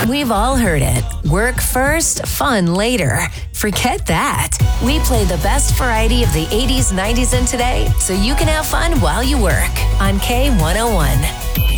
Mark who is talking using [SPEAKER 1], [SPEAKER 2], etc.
[SPEAKER 1] We've all heard it. Work first, fun later. Forget that. We play the best variety of the 80s, 90s, and today so you can have fun while you work on K101.